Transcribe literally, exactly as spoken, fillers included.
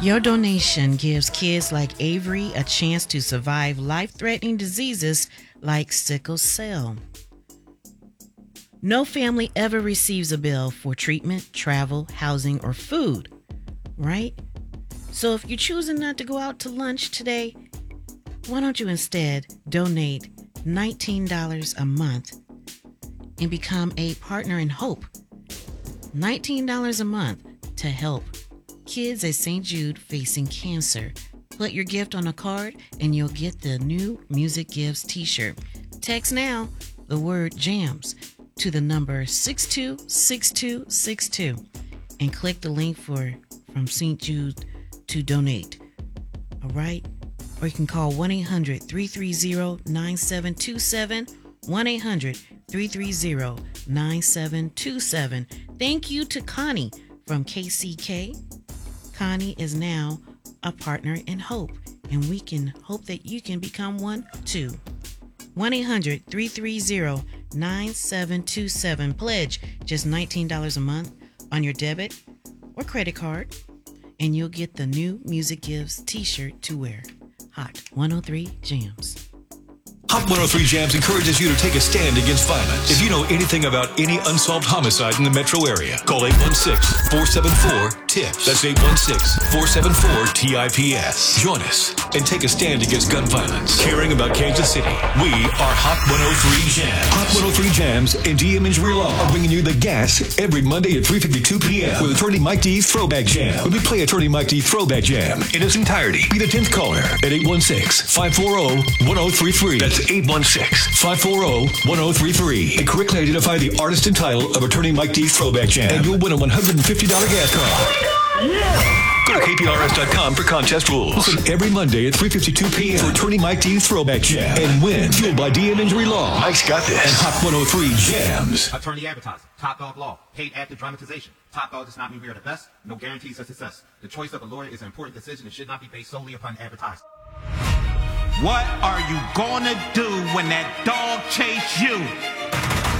Your donation gives kids like Avery a chance to survive life-threatening diseases like sickle cell. No family ever receives a bill for treatment, travel, housing, or food, right? So if you're choosing not to go out to lunch today, why don't you instead donate nineteen dollars a month and become a partner in hope? nineteen dollars a month to help kids at Saint Jude facing cancer. Put your gift on a card and you'll get the new Music Gives t-shirt. Text now the word JAMS to the number six two six two six two and click the link for from Saint Jude to donate. All right? Or you can call one eight hundred three three zero nine seven two seven, one eight hundred three three zero nine seven two seven. Thank you to Connie from K C K. Connie is now a partner in hope, and we can hope that you can become one too. one eight hundred three three zero nine seven two seven. Pledge just nineteen dollars a month on your debit or credit card, and you'll get the new Music Gives t-shirt to wear. Hot one oh three Jams. Hot one oh three Jams encourages you to take a stand against violence. If you know anything about any unsolved homicide in the metro area, call eight one six, four seven four, T I P S. That's eight one six, four seven four, T I P S. Join us and take a stand against gun violence. Caring about Kansas City, we are Hot one oh three Jams. Hot one oh three Jams and D M Injury Law are bringing you the gas every Monday at three fifty-two p.m. with Attorney Mike D's Throwback Jam. When we play Attorney Mike D's Throwback Jam in its entirety, be the tenth caller at eight one six, five four zero, one zero three three. That's eight one six, five four zero, one zero three three. And correctly identify the artist and title of Attorney Mike D's Throwback Jam, and you'll win a one hundred fifty dollars gas card. Yeah. Go to K P R S dot com for contest rules. Listen every Monday at three fifty-two p.m. for Attorney Mike D's Throwback Jam and win. Fueled by D M Injury Law. Mike's got this. And Hot one oh three Jams. Attorney Advertising. Top Dog Law. Paid active dramatization. Top Dog does not mean we are the best. No guarantees of success. The choice of a lawyer is an important decision and should not be based solely upon advertising. What are you gonna do when that dog chase you?